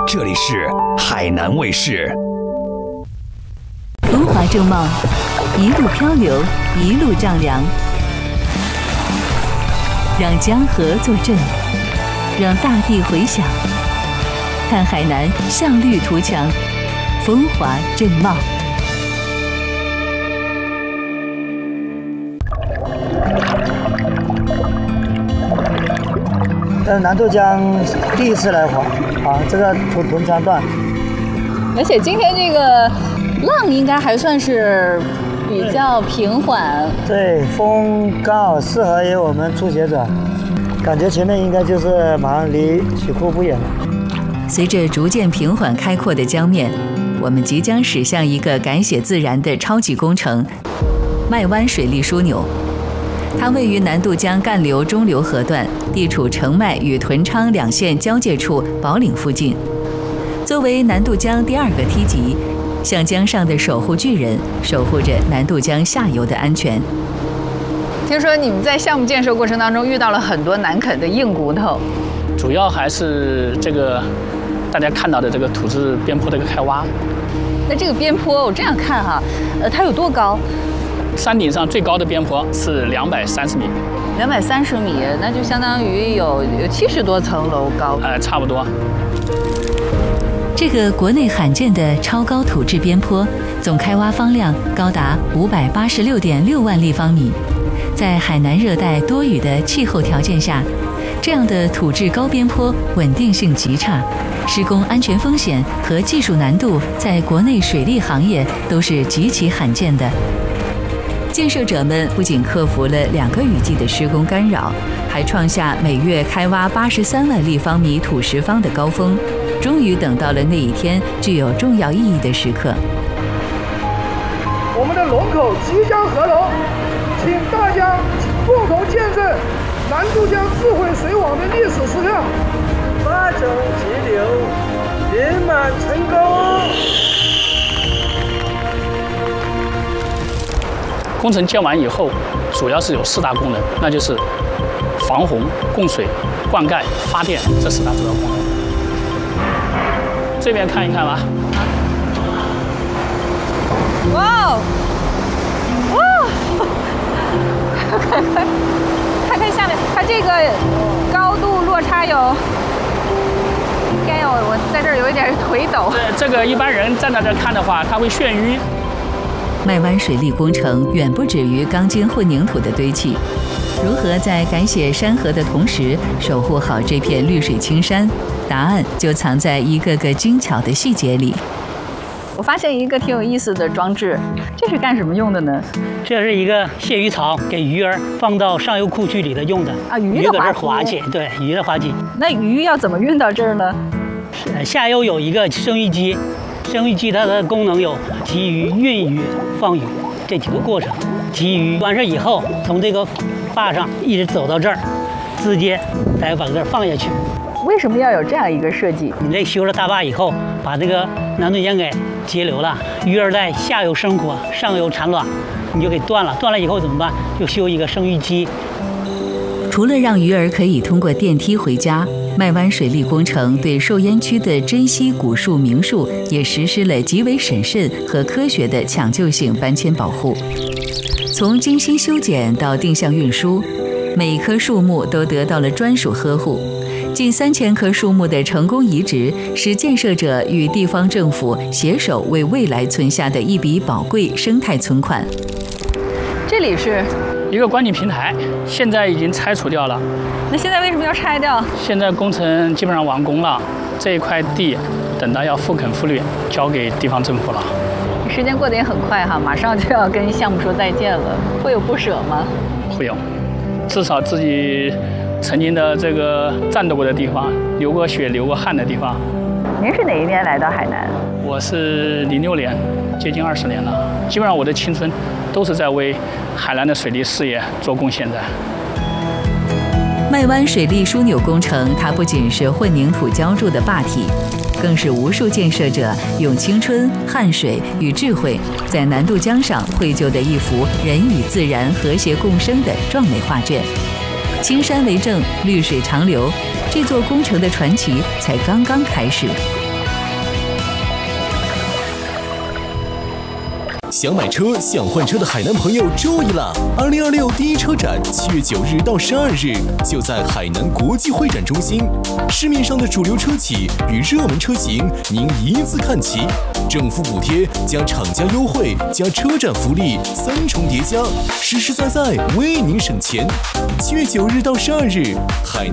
这里是海南卫视。 风华正茂，一路漂流，一路丈量，让江河作证，让大地回响。看海南向绿图强，风华正茂。 南渡江第一次来滑这个屯江段， 而且今天这个浪应该还算是比较平缓， 对，风刚好适合于我们初学者，感觉前面应该就是马上离水库不远了。 随着逐渐平缓开阔的江面，我们即将驶向一个改写自然的超级工程——麦湾水利枢纽。它位于南渡江干流中流河段，地处澄迈与屯昌两县交界处宝岭附近。作为南渡江第二个梯级，像江上的守护巨人，守护着南渡江下游的安全。 听说你们在项目建设过程当中遇到了很多难啃的硬骨头， 主要还是这个大家看到的这个土质边坡的一个开挖。 那这个边坡我这样看哈，它有多高？ 山顶上最高的边坡是230米 ，230米，那就相当于有70多层楼高。 差不多。 这个国内罕见的超高土质边坡，总开挖方量高达586.6万立方米。在海南热带多雨的气候条件下，这样的土质高边坡稳定性极差，施工安全风险和技术难度在国内水利行业都是极其罕见的。建设者们不仅克服了2个雨季的施工干扰，还创下每月开挖83万立方米土石方的高峰，终于等到了那一天具有重要意义的时刻。 我们的龙口即将合龙，请大家共同见证南渡江智慧水网的历史时刻， 发展急流，圆满成功。 工程建完以后，主要是有4大功能，那就是防洪、供水、灌溉、发电这4大主要功能。这边看一看吧。 哇哦！看看下面，它这个高度落差有，应该有，我在这儿有一点腿抖。 这个一般人站在这看的话，他会眩晕。 麦湾水利工程远不止于钢筋混凝土的堆砌，如何在改写山河的同时守护好这片绿水青山？答案就藏在一个个精巧的细节里。 我发现一个挺有意思的装置，这是干什么用的呢？ 这是一个泄鱼槽，给鱼儿放到上游库区里头用的啊。鱼搁这儿滑稽，对，鱼的滑稽。 那鱼要怎么运到这儿呢？ 下游有一个生鱼机。生鱼机它的功能有集鱼、运鱼、放鱼这几个过程。集鱼完事以后，从这个坝上一直走到这儿，直接再把这儿放下去。 为什么要有这样一个设计？ 你这修了大坝以后，把这个南渡江给截流了，鱼儿在下游生活，上游产卵，你就给断了。断了以后怎么办？就修一个生鱼机。 除了让鱼儿可以通过电梯回家，麦湾水利工程对受淹区的珍稀古树名树也实施了极为审慎和科学的抢救性搬迁保护。从精心修剪到定向运输，每一棵树木都得到了专属呵护。近3000棵树木的成功移植，是建设者与地方政府携手为未来存下的一笔宝贵生态存款。 这里是一个观景平台，现在已经拆除掉了。 那现在为什么要拆掉？ 现在工程基本上完工了，这一块地等到要复垦复绿，交给地方政府了。 时间过得也很快哈，马上就要跟项目说再见了，会有不舍吗？ 会有，至少自己曾经的这个战斗过的地方，流过血、流过汗的地方。 您是哪一年来到海南？ 我是06年，接近20年了。基本上我的青春都是在为海南的水利事业做贡献的。 麦湾水利枢纽工程，它不仅是混凝土浇筑的坝体，更是无数建设者用青春、汗水与智慧，在南渡江上绘就的一幅人与自然和谐共生的壮美画卷。青山为证，绿水长流，这座工程的传奇才刚刚开始。 想买车、想换车的海南朋友注意了！2026第一车展7月9日到12日就在海南国际会展中心，市面上的主流车企与热门车型您一字看齐，政府补贴加厂家优惠加车展福利3重叠加，实实在在为您省钱。7月9日到12日，海